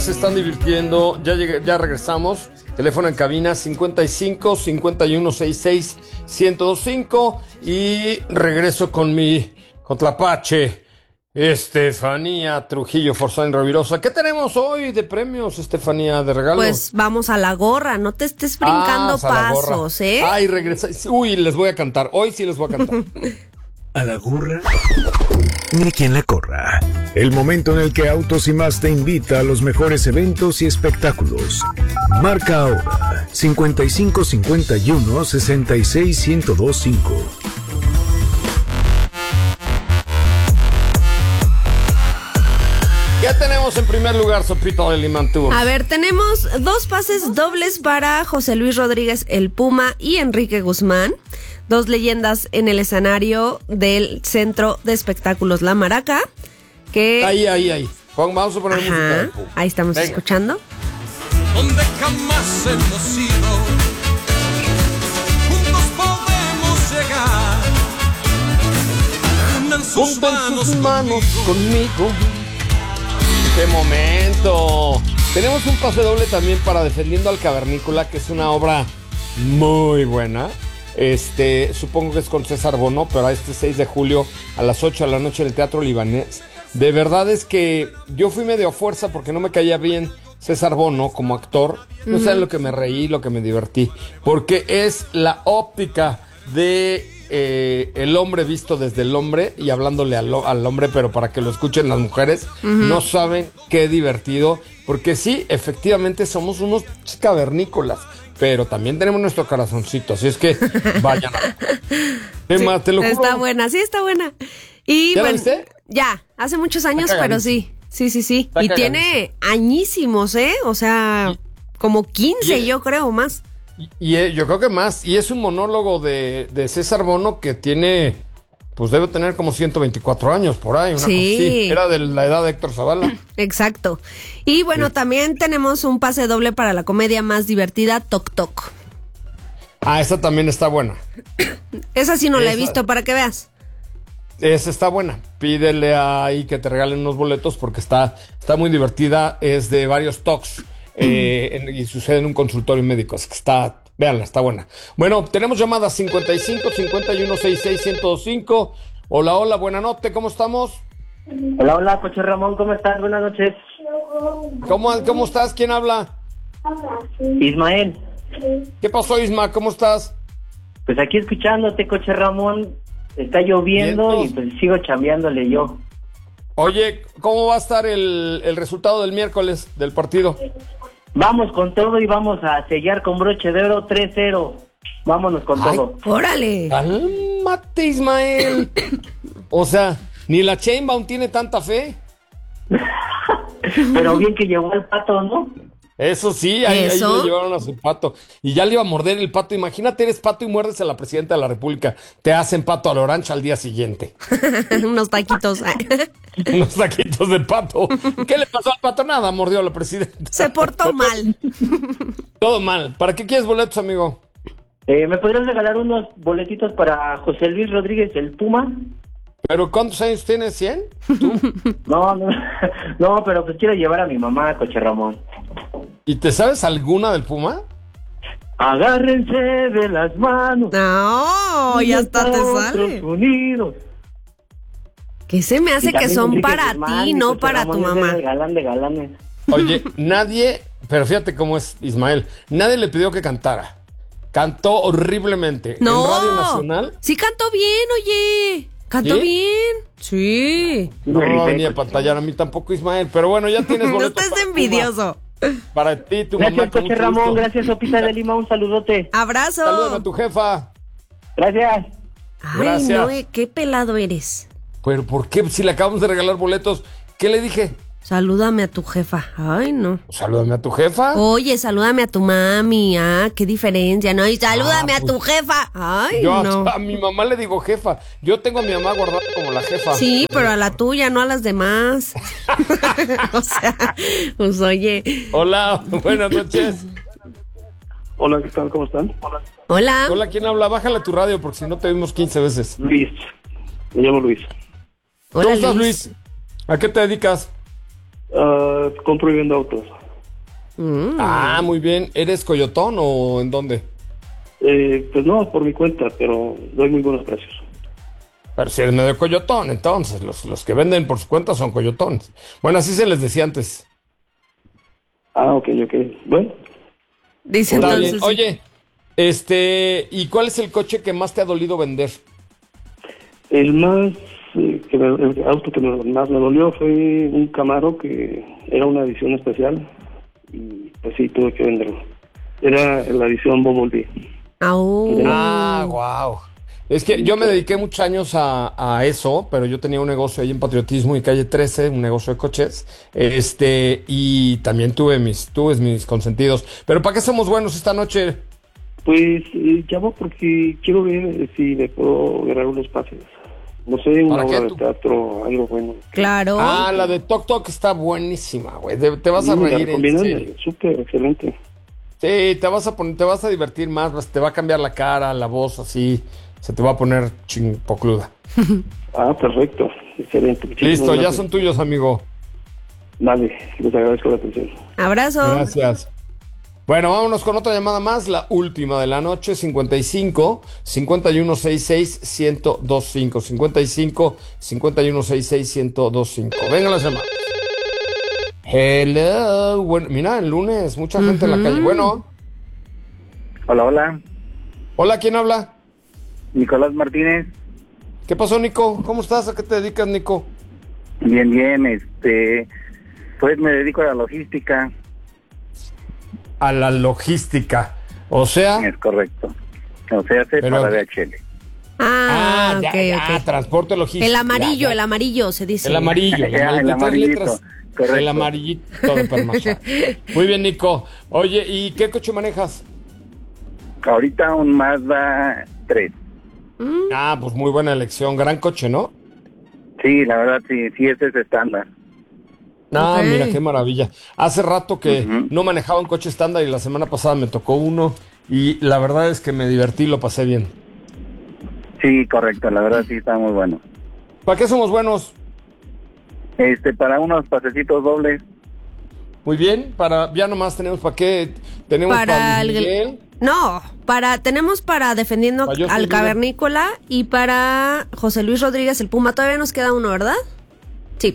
Se están divirtiendo, ya regresamos. Teléfono en cabina 55 51 66 1025 y regreso con mi Tlapache, Estefanía Trujillo Forzán Rovirosa. ¿Qué tenemos hoy de premios, Estefanía, de regalo? Pues vamos a la gorra, no te estés brincando pasos, ¿eh? Ay, regresa. Uy, les voy a cantar. Hoy sí les voy a cantar. A la gorra, ni quien la corra. El momento en el que Autos y Más te invita a los mejores eventos y espectáculos. Marca ahora 55 51 66 1025. ¿Qué tenemos en primer lugar, Sopito de Limantur? A ver, tenemos 2 pases dobles para José Luis Rodríguez, el Puma, y Enrique Guzmán. 2 leyendas en el escenario del Centro de Espectáculos La Maraca. Que... Ahí. Vamos a poner música. Ahí estamos escuchando. Donde jamás hemos ido, juntos podemos llegar. Unan sus manos conmigo. ¡Qué momento! Tenemos un pase doble también para Defendiendo al Cavernícola, que es una obra muy buena. Supongo que es con César Bono, pero a 6 de julio a las 8 de la noche en el Teatro Libanés. De verdad es que yo fui medio a fuerza porque no me caía bien César Bono como actor. No saben lo que me reí, lo que me divertí. Porque es la óptica de el hombre visto desde el hombre y hablándole al hombre, pero para que lo escuchen las mujeres. No saben qué divertido. Porque sí, efectivamente somos unos cavernícolas, pero también tenemos nuestro corazoncito, así es que vayan. ¿Qué más? Te lo juro. Está buena, sí, está buena. Y ¿Ya bueno, la viste? Ya, hace muchos años, pero sí. Sí. Y tiene añísimos, ¿eh? O sea, como 15, yo creo, más. Y yo creo que más. Y es un monólogo de César Bono que tiene, pues debe tener como 124 años por ahí. Una cosa así. Era de la edad de Héctor Zavala. Exacto. Y bueno, también tenemos un pase doble para la comedia más divertida, Toc Toc. Esa también está buena. Esa sí no la he visto, para que veas. Esa está buena. Pídele ahí que te regalen unos boletos porque está muy divertida. Es de varios talks y sucede en un consultorio médico. Así que véanla, está buena. Bueno, tenemos llamadas 55 51 66 1025. Hola, buena noche, ¿cómo estamos? Hola, Coche Ramón, ¿cómo estás? Buenas noches. ¿Cómo estás? ¿Quién habla? Ismael. ¿Qué pasó, Isma? ¿Cómo estás? Pues aquí escuchándote, Coche Ramón. Está lloviendo y pues sigo chambeándole yo. Oye, ¿cómo va a estar el resultado del miércoles del partido? Vamos con todo y vamos a sellar con broche de oro 3-0. Vámonos con todo. ¡Órale! ¡Cálmate, Ismael! O sea, ni la Sheinbaum tiene tanta fe. Pero bien que llegó el Pato, ¿no? Eso sí, ahí le llevaron a su pato. Y ya le iba a morder el pato. Imagínate, eres pato y muerdes a la presidenta de la República. Te hacen pato a la orancha al día siguiente. Unos taquitos. Unos taquitos de pato. ¿Qué le pasó al pato? Nada, mordió a la presidenta. Se portó mal. Todo mal. ¿Para qué quieres boletos, amigo? ¿Me podrías regalar unos boletitos para José Luis Rodríguez, el Puma? ¿Pero cuántos años tienes? ¿100? ¿Tú? No, pero pues quiero llevar a mi mamá, Coche Ramón. ¿Y te sabes alguna del Puma? Agárrense de las manos. No, ya hasta te sale. Unidos. Que se me hace que son para ti, no para tu mamá. De galanes. Oye, nadie, pero fíjate cómo es Ismael, nadie le pidió que cantara. Cantó horriblemente. No. En Radio Nacional. Sí cantó bien, oye. Cantó bien. Sí. No venía a pantallar a mí tampoco, Ismael. Pero bueno, ya tienes boletos. No estés envidioso. Para ti, tu mamá. Gracias, Coche Ramón. Gracias, Sopita de Lima. Un saludote. Abrazo. Saludos a tu jefa. Gracias. Ay, Gracias. no, qué pelado eres. Pero ¿por qué? Si le acabamos de regalar boletos, ¿qué le dije? Salúdame a tu jefa. Ay, no. Salúdame a tu jefa. Oye, salúdame a tu mami. Qué diferencia, ¿no? Y salúdame a tu jefa. Ay, yo no. A mi mamá le digo jefa. Yo tengo a mi mamá guardada como la jefa. Sí, pero a la tuya, no a las demás. O sea, pues oye. Hola, buenas noches. Hola, ¿qué tal? ¿Cómo están? Hola. Hola, ¿quién habla? Bájale tu radio porque si no te vimos 15 veces. Luis. Me llamo Luis. Hola, ¿Cómo estás, Luis? ¿A qué te dedicas? Compro y vendo autos. Ah, muy bien. ¿Eres coyotón o en dónde? Pues no, por mi cuenta, pero doy muy buenos precios. Pero si eres medio coyotón, entonces los que venden por su cuenta son coyotones. Bueno, así se les decía antes. Ah, ok. Bueno, Dice Está entonces. bien. Oye, ¿y cuál es el coche que más te ha dolido vender? el auto que más me dolió fue un Camaro que era una edición especial y pues sí, tuve que venderlo. Era la edición Bumblebee. Ah, wow. Es que yo me dediqué muchos años a eso, pero yo tenía un negocio ahí en Patriotismo y Calle 13, un negocio de coches, y también tuve mis consentidos. Pero ¿para qué somos buenos esta noche? Pues llamo porque quiero ver si me puedo ganar unos pases. No sé, una obra de teatro, algo bueno. Claro. Ah, la de Toc Toc está buenísima, güey. Te vas a reír. Súper, excelente. Sí, te vas a divertir más, te va a cambiar la cara, la voz, así, se te va a poner pocluda. Ah, perfecto, excelente. Listo, ya son tuyos, amigo. Vale, les agradezco la atención. Abrazo. Gracias. Bueno, vámonos con otra llamada más, la última de la noche, 55 5166 1025. 55 5166 1025. Venga las llamadas. Hello. Bueno, mira, el lunes, mucha gente en la calle. Bueno. Hola. Hola, ¿quién habla? Nicolás Martínez. ¿Qué pasó, Nico? ¿Cómo estás? ¿A qué te dedicas, Nico? Bien, pues me dedico a la logística. A la logística. O sea. Es correcto. O sea, para DHL. Ok. Transporte logístico. El amarillo se dice. El amarillo. El amarillito. Correcto. El amarillito de Permasa. Muy bien, Nico. Oye, ¿y qué coche manejas? Ahorita un Mazda 3. Ah, pues muy buena elección. Gran coche, ¿no? Sí, la verdad, sí, ese es estándar. Ah, Ok. mira, qué maravilla. Hace rato que no manejaba un coche estándar y la semana pasada me tocó uno y la verdad es que me divertí, lo pasé bien. Sí, correcto, la verdad sí está muy bueno. ¿Para qué somos buenos? Para unos pasecitos dobles. Muy bien, ya nomás tenemos para qué. Tenemos para Luis Miguel. No, tenemos para Defendiendo Para Yo Soy al Líder. Cavernícola y para José Luis Rodríguez el Puma. Todavía nos queda uno, ¿verdad? Sí.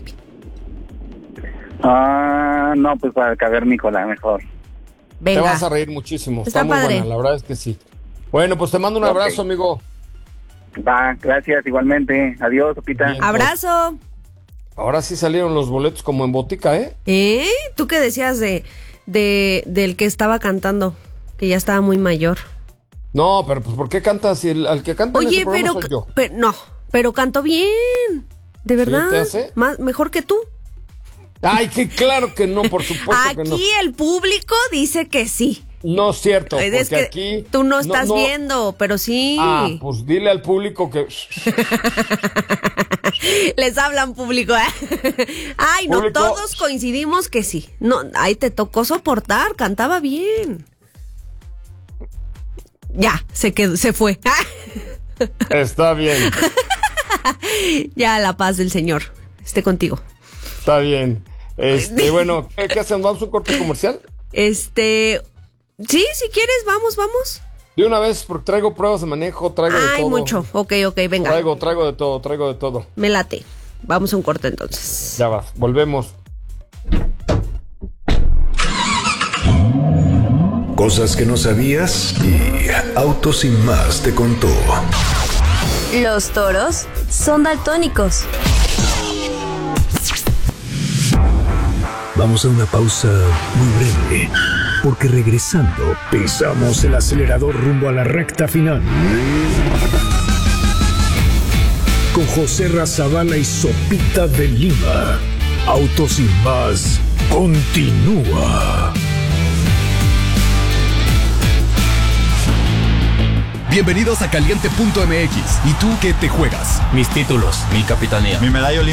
No, pues para el Cavernícola mejor. Venga. Te vas a reír muchísimo. Está muy padre. buena, la verdad es que sí. Bueno, pues te mando un Ok. abrazo, amigo. Va, gracias, igualmente. Adiós, Pita. Bien. Abrazo. Ahora sí salieron los boletos como en botica, ¿eh? ¿Tú qué decías del que estaba cantando? Que ya estaba muy mayor. No, pero pues ¿por qué cantas? Si al que canta en Oye, ese programa soy yo. pero cantó bien. De verdad. ¿te hace? Mejor que tú. Ay, que claro que no, por supuesto que no. Aquí el público dice que sí. No es cierto, Es porque que aquí... tú no estás viendo, pero sí. Ah, pues dile al público que... Les hablan público, ¿eh? Ay, no, Público. todos coincidimos que sí. No, ahí te tocó soportar, cantaba bien. Ya, se fue. Está bien, Ya la paz del Señor esté contigo. está bien. Bueno, ¿qué hacemos? ¿Vamos a un corte comercial? Sí, si quieres, vamos. De una vez, porque traigo pruebas de manejo, traigo de Ay, todo. mucho. Ok, venga. Traigo de todo. Me late. Vamos a un corte entonces. Ya va, volvemos. Cosas que no sabías y Autos Sin Más te contó. Los toros son daltónicos. Vamos a una pausa muy breve, porque regresando pisamos el acelerador rumbo a la recta final. Con José Razabala y Sopita de Lima. Autos Sin Más continúa. Bienvenidos a Caliente.mx. ¿Y tú qué te juegas? Mis títulos, mi capitanía, mi medalla olímpica.